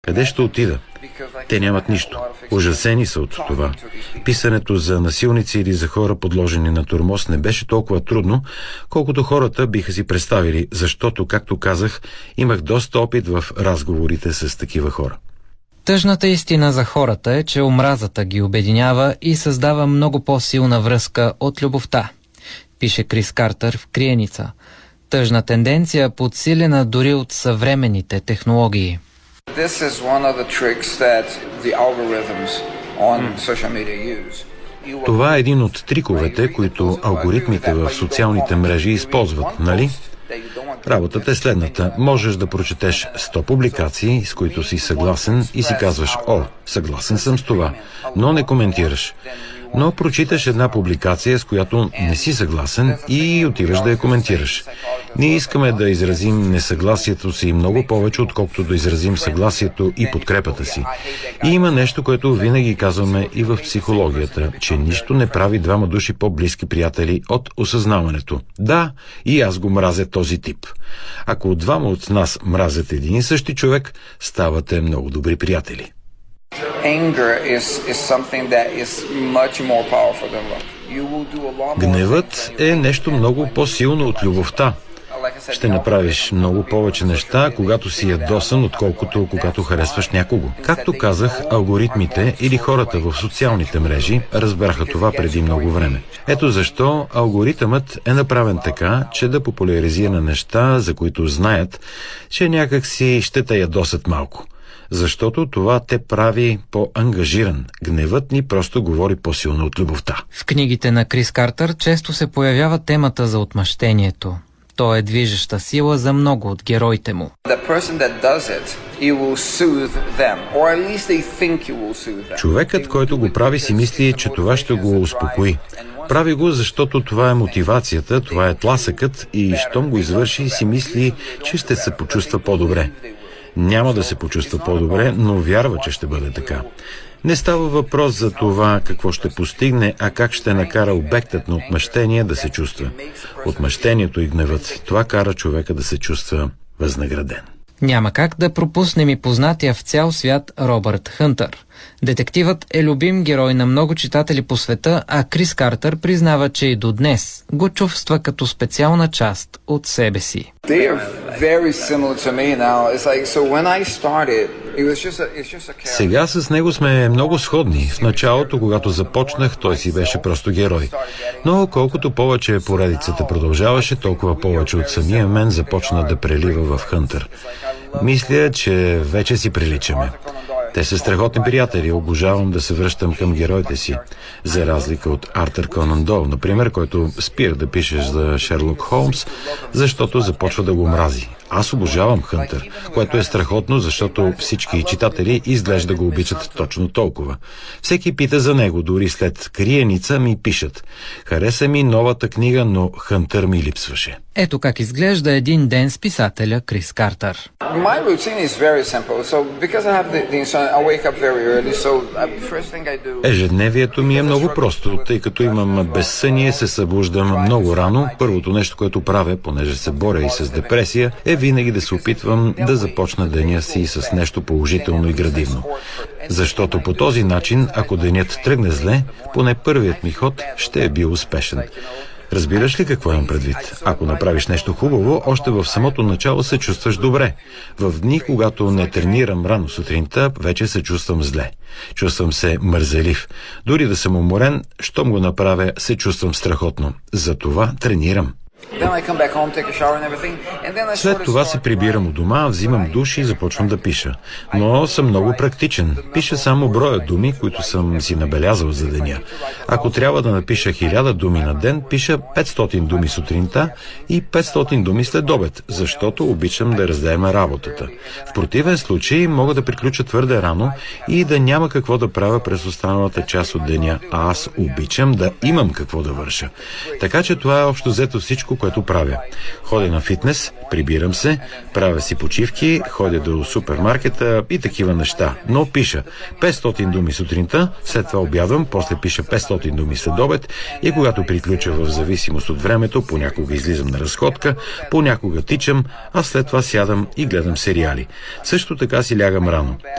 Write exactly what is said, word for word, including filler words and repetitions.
Къде ще отида? Те нямат нищо. Ужасени са от това. Писането за насилници или за хора, подложени на тормоз, не беше толкова трудно, колкото хората биха си представили, защото, както казах, имах доста опит в разговорите с такива хора. Тъжната истина за хората е, че омразата ги обединява и създава много по-силна връзка от любовта, пише Крис Картер в Криеница. Тъжна тенденция, подсилена дори от съвременните технологии. This is one of the tricks that the algorithms on social media use. Това е един от триковете, които алгоритмите в социалните мрежи използват, нали? Работата е следната. Можеш да прочетеш сто публикации, с които си съгласен и си казваш: «О, съгласен съм с това», но не коментираш. Но прочиташ една публикация, с която не си съгласен и отиваш да я коментираш. Ние искаме да изразим несъгласието си много повече, отколкото да изразим съгласието и подкрепата си. И има нещо, което винаги казваме и в психологията, че нищо не прави двама души по-близки приятели от осъзнаването. Да, и аз го мразя този тип. Ако двама от нас мразят един и същи човек, ставате много добри приятели. Гневът е нещо много по-силно от любовта. Ще направиш много повече неща, когато си ядосан, отколкото когато харесваш някого. Както казах, алгоритмите или хората в социалните мрежи разбраха това преди много време. Ето защо алгоритъмът е направен така, че да популяризира неща, за които знаят, че някак си ще те ядосат малко. Защото това те прави по-ангажиран. Гневът ни просто говори по-силно от любовта. В книгите на Крис Картер често се появява темата за отмъщението. То е движеща сила за много от героите му. Човекът, който го прави, си мисли, че това ще го успокои. Прави го, защото това е мотивацията, това е тласъкът и щом го извърши, си мисли, че ще се почувства по-добре. Няма да се почувства по-добре, но вярва, че ще бъде така. Не става въпрос за това какво ще постигне, а как ще накара обектът на отмъщение да се чувства. Отмъщението и гневът, това кара човека да се чувства възнаграден. Няма как да пропуснем и познатия в цял свят Робърт Хънтър. Детективът е любим герой на много читатели по света, а Крис Картер признава, че и до днес го чувства като специална част от себе си. Сега с него сме много сходни. В началото, когато започнах, той си беше просто герой. Но колкото повече поредицата продължаваше, толкова повече от самия мен започна да прелива в Хънтър. Мисля, че вече си приличаме. Те са страхотни приятели. Обожавам да се връщам към героите си. За разлика от Артър Конан Дойл, например, който спира да пишеш за Шерлок Холмс, защото започва да го мрази. Аз обожавам Хънтър, което е страхотно, защото всички читатели изглежда го обичат точно толкова. Всеки пита за него, дори след Криеница ми пишат: «Хареса ми новата книга, но Хънтър ми липсваше». Ето как изглежда един ден с писателя Крис Картер. Ежедневието ми е много просто, тъй като имам безсъние, се събуждам много рано. Първото нещо, което правя, понеже се боря и с депресия, е винаги да се опитвам да започна деня си с нещо положително и градивно. Защото по този начин, ако денят тръгне зле, поне първият ми ход ще е бил успешен. Разбираш ли какво имам предвид? Ако направиш нещо хубаво, още в самото начало се чувстваш добре. В дни, когато не тренирам рано сутринта, вече се чувствам зле. Чувствам се мързелив. Дори да съм уморен, щом го направя, се чувствам страхотно. Затова тренирам. След това се прибирам у дома, взимам душ и започвам да пиша. Но съм много практичен. Пиша само броя думи, които съм си набелязал за деня. Ако трябва да напиша хиляда думи на ден, пиша петстотин думи сутринта и петстотин думи след обед, защото обичам да разделяме работата. В противен случай мога да приключа твърде рано и да няма какво да правя през останалата част от деня, а аз обичам да имам какво да върша. Така че това е общо взето всичко, което правя. Ходя на фитнес, прибирам се, правя си почивки, ходя до супермаркета и такива неща. Но пиша петстотин думи сутринта, след това обядвам, после пиша петстотин думи след обед и когато приключа в зависимост от времето, понякога излизам на разходка, понякога тичам, а след това сядам и гледам сериали. Също така си лягам рано.